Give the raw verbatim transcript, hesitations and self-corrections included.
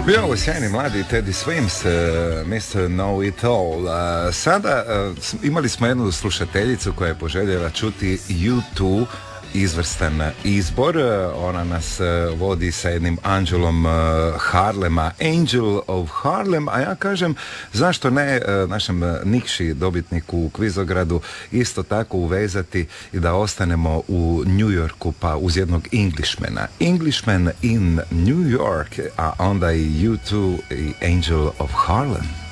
Bio ovo sjajni mladi Teddy Swims, uh, mister Know It All. Uh, sada uh, imali smo jednu slušateljicu koja je poželjela čuti U dva, izvrstan izbor. Ona nas uh, vodi sa jednim Angelom uh, Harlema, Angel of Harlem, a ja kažem zašto ne uh, našem Nikši dobitniku u Kvizogradu isto tako uvezati i da ostanemo u New Yorku pa uz jednog Englishmana. Englishman in New York, a onda i U dva i Angel of Harlem.